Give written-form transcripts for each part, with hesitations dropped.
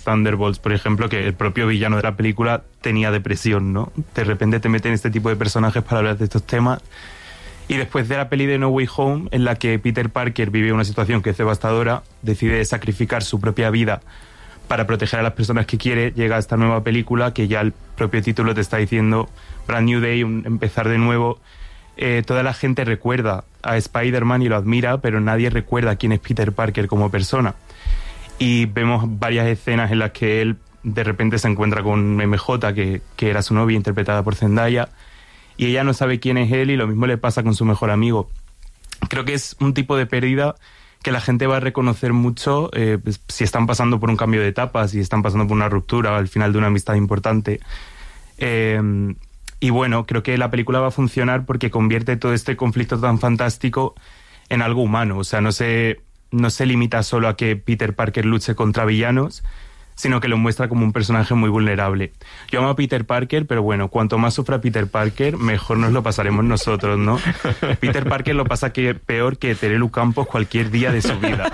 Thunderbolts, por ejemplo, que el propio villano de la película tenía depresión, ¿no? De repente te meten este tipo de personajes para hablar de estos temas. Y después de la peli de No Way Home, en la que Peter Parker vive una situación que es devastadora, decide sacrificar su propia vida para proteger a las personas que quiere, llega esta nueva película que ya el propio título te está diciendo Brand New Day, un empezar de nuevo. Toda la gente recuerda a Spider-Man y lo admira, pero nadie recuerda quién es Peter Parker como persona. Y vemos varias escenas en las que él de repente se encuentra con MJ, que era su novia, interpretada por Zendaya, y ella no sabe quién es él, y lo mismo le pasa con su mejor amigo. Creo que es un tipo de pérdida que la gente va a reconocer mucho pues, si están pasando por un cambio de etapa, si están pasando por una ruptura al final de una amistad importante. Y bueno, creo que la película va a funcionar porque convierte todo este conflicto tan fantástico en algo humano. O sea, no se limita solo a que Peter Parker luche contra villanos, sino que lo muestra como un personaje muy vulnerable. Yo amo a Peter Parker, pero bueno, cuanto más sufra Peter Parker, mejor nos lo pasaremos nosotros, ¿no? Peter Parker lo pasa peor que Terelu Campos cualquier día de su vida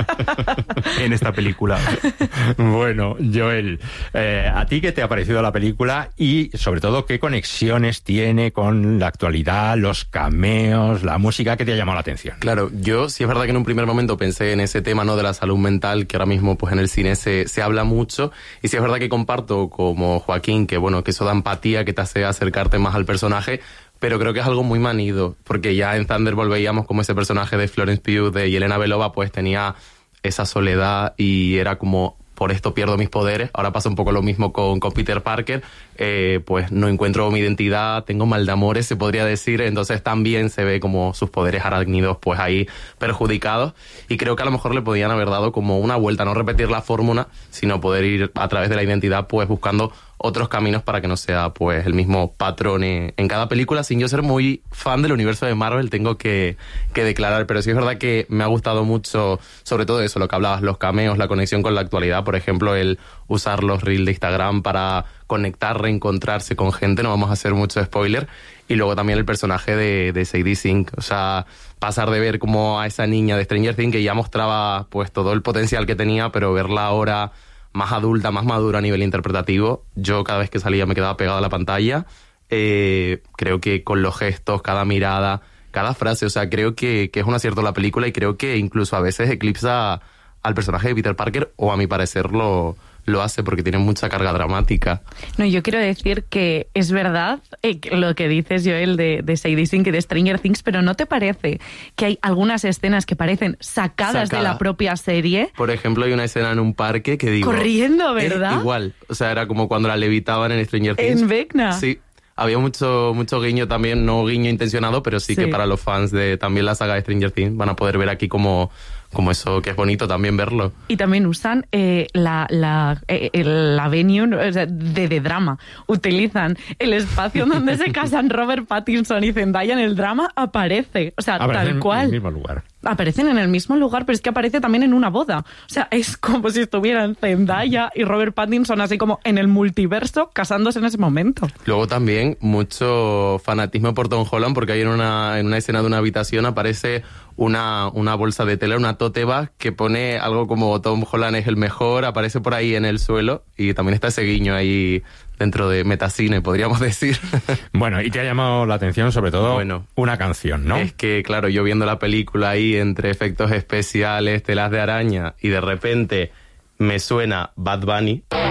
en esta película. Bueno, Joel, ¿a ti qué te ha parecido la película? Y, sobre todo, ¿qué conexiones tiene con la actualidad, los cameos, la música que te ha llamado la atención? Claro, yo sí es verdad que en un primer momento pensé en ese tema, ¿no?, de la salud mental, que ahora mismo pues en el cine se habla mucho. Y sí es verdad que comparto como Joaquín que bueno, que eso da empatía, que te hace acercarte más al personaje, pero creo que es algo muy manido, porque ya en Thunderbolt veíamos como ese personaje de Florence Pugh, de Yelena Belova, pues tenía esa soledad y era como, por esto pierdo mis poderes. Ahora pasa un poco lo mismo con Peter Parker, pues no encuentro mi identidad, tengo mal de amores, se podría decir, entonces también se ve como sus poderes arácnidos pues ahí perjudicados, y creo que a lo mejor le podían haber dado como una vuelta, no repetir la fórmula, sino poder ir a través de la identidad pues buscando otros caminos para que no sea pues el mismo patrón en cada película. Sin yo ser muy fan del universo de Marvel, tengo que declarar, pero sí es verdad que me ha gustado mucho, sobre todo eso, lo que hablabas, los cameos, la conexión con la actualidad, por ejemplo, el usar los reels de Instagram para conectar, reencontrarse con gente, no vamos a hacer mucho spoiler, y luego también el personaje de Sadie Sink, o sea, pasar de ver como a esa niña de Stranger Things que ya mostraba pues todo el potencial que tenía, pero verla ahora más adulta, más madura a nivel interpretativo, yo cada vez que salía me quedaba pegado a la pantalla. Creo que con los gestos, cada mirada, cada frase, o sea, creo que es un acierto la película, y creo que incluso a veces eclipsa al personaje de Peter Parker, o a mi parecer lo hace, porque tiene mucha carga dramática. No, yo quiero decir que es verdad lo que dices, Joel, de Sadie Sink y de Stranger Things, pero ¿no te parece que hay algunas escenas que parecen sacadas de la propia serie? Por ejemplo, hay una escena en un parque que digo... Corriendo, ¿verdad? Igual, o sea, era como cuando la levitaban en Stranger Things. En Vecna. Sí. Había mucho guiño también, no guiño intencionado, pero sí que para los fans de también la saga de Stranger Things van a poder ver aquí como eso, que es bonito también verlo. Y también usan la venue, o sea, de drama. Utilizan el espacio donde se casan Robert Pattinson y Zendaya en el drama, aparece. O sea, tal cual. En el mismo lugar. Aparecen en el mismo lugar, pero es que aparece también en una boda. O sea, es como si estuvieran Zendaya y Robert Pattinson así como en el multiverso casándose en ese momento. Luego también mucho fanatismo por Tom Holland, porque hay en una escena de una habitación aparece una bolsa de tela, una tote bag que pone algo como Tom Holland es el mejor, aparece por ahí en el suelo, y también está ese guiño ahí dentro de metacine, podríamos decir. Bueno, y te ha llamado la atención sobre todo una canción, ¿no? Es que, claro, yo viendo la película ahí entre efectos especiales, telas de araña, y de repente me suena Bad Bunny.